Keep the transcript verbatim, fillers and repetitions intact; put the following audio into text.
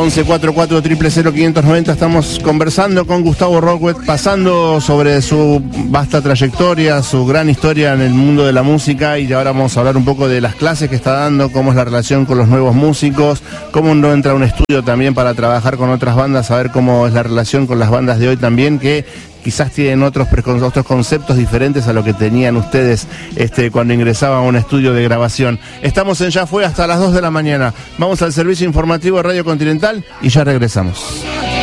once cuarenta y cuatro, cero cero cero, quinientos noventa. Estamos conversando con Gustavo Rockwell, pasando sobre su vasta trayectoria, su gran historia en el mundo de la música, y ahora vamos a hablar un poco de las clases que está dando, cómo es la relación con los nuevos músicos, cómo uno entra a un estudio también para trabajar con otras bandas, a ver cómo es la relación con las bandas de hoy también, que quizás tienen otros, otros conceptos diferentes a lo que tenían ustedes este, cuando ingresaban a un estudio de grabación. Estamos en Ya Fue hasta las dos de la mañana. Vamos al servicio informativo de Radio Continental y ya regresamos.